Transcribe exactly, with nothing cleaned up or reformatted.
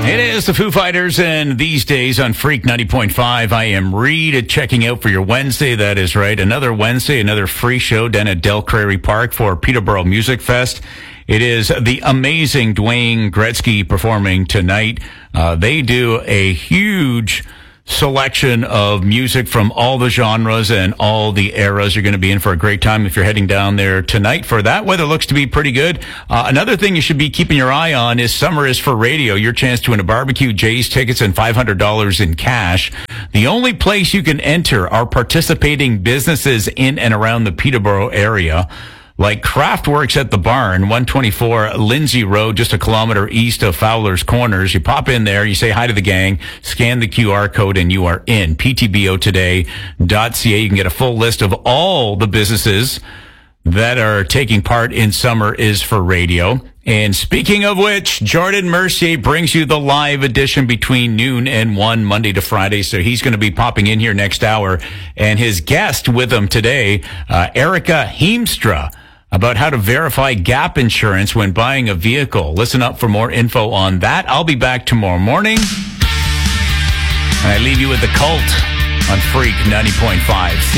It is the Foo Fighters, and these days on Freak ninety point five, I am Reed checking out for your Wednesday. That is right. Another Wednesday, another free show down at Del Prairie Park for Peterborough Music Fest. It is the amazing Dwayne Gretzky performing tonight. Uh, they do a huge selection of music from all the genres and all the eras. You're going to be in for a great time if you're heading down there tonight for that. Weather looks to be pretty good. Uh, another thing you should be keeping your eye on is Summer is for Radio. Your chance to win a barbecue, Jay's tickets, and five hundred dollars in cash. The only place you can enter are participating businesses in and around the Peterborough area, like Craftworks at the Barn, one twenty-four Lindsay Road, just a kilometer east of Fowler's Corners. You pop in there, you say hi to the gang, scan the Q R code, and you are in. P T B O today dot C A. You can get a full list of all the businesses that are taking part in Summer is for Radio. And speaking of which, Jordan Mercier brings you the live edition between noon and one, Monday to Friday. So he's going to be popping in here next hour. And his guest with him today, uh, Erica Heemstra, about how to verify gap insurance when buying a vehicle. Listen up for more info on that. I'll be back tomorrow morning. And I leave you with The Cult on Freak ninety point five.